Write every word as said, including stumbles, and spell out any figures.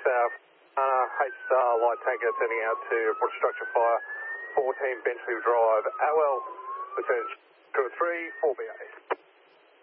uh, uh, H R light tanker sending out to report structure fire, fourteen Benchley Drive, Atwell, return to three, four B A.